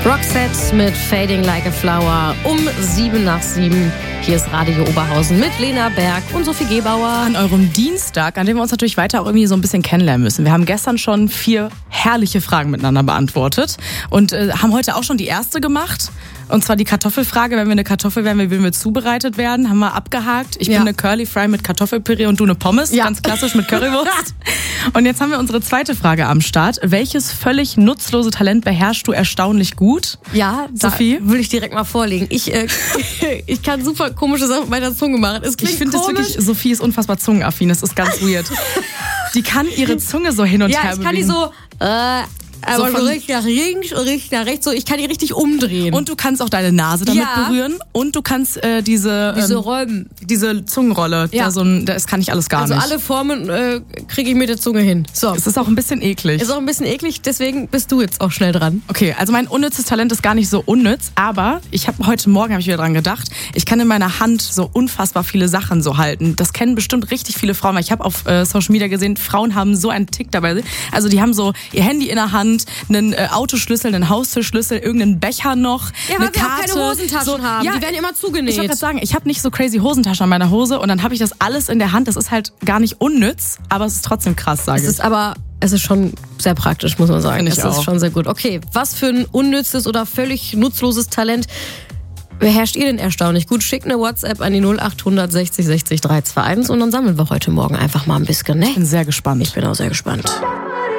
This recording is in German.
Roxette mit Fading Like a Flower um 7:07. Hier ist Radio Oberhausen mit Lena Berg und Sophie Gebauer. An eurem Dienstag, an dem wir uns natürlich weiter auch irgendwie so ein bisschen kennenlernen müssen. Wir haben gestern schon 4 herrliche Fragen miteinander beantwortet und haben heute auch schon die erste gemacht. Und zwar die Kartoffelfrage, wenn wir eine Kartoffel wären, wie würden wir zubereitet werden? Haben wir abgehakt. Ich bin eine Curly Fry mit Kartoffelpüree und du eine Pommes, ganz klassisch mit Currywurst. Und jetzt haben wir unsere zweite Frage am Start. Welches völlig nutzlose Talent beherrschst du erstaunlich gut? Ja, Sophie? Will ich direkt mal vorlegen. Ich kann super komische Sachen mit meiner Zunge machen. Es klingt Ich finde das komisch. wirklich, Sophie ist unfassbar zungenaffin, das ist ganz weird. Die kann ihre Zunge so hin und her Ja, ich kann die bewegen. aber so richtig nach links und richtig nach rechts, so ich kann die richtig umdrehen. Und du kannst auch deine Nase damit berühren und du kannst diese Zungenrolle, das kann ich alles gar also nicht. alle Formen kriege ich mit der Zunge hin. So. Es ist auch ein bisschen eklig. Ist auch ein bisschen eklig, deswegen bist du jetzt auch schnell dran. Okay, also mein unnützes Talent ist gar nicht so unnütz, aber heute Morgen habe ich wieder dran gedacht, ich kann in meiner Hand so unfassbar viele Sachen so halten. Das kennen bestimmt richtig viele Frauen, weil ich habe auf Social Media gesehen, Frauen haben so einen Tick dabei. Also die haben so ihr Handy in der Hand, einen Autoschlüssel, einen Haustürschlüssel, irgendeinen Becher noch, Ja, eine weil wir auch Karte. keine Hosentaschen haben. Die werden immer zugenäht. Ich wollte gerade sagen, ich habe nicht so crazy Hosentaschen an meiner Hose und dann habe ich das alles in der Hand. Das ist halt gar nicht unnütz, aber es ist trotzdem krass, sage ich. Es ist schon sehr praktisch, muss man sagen. Finde ich Es auch. ist schon sehr gut. Okay, was für ein unnützes oder völlig nutzloses Talent beherrscht ihr denn erstaunlich gut? Schickt eine WhatsApp an die 0800 60 60 321 und dann sammeln wir heute Morgen einfach mal ein bisschen, ne? Ich bin sehr gespannt. Ich bin auch sehr gespannt.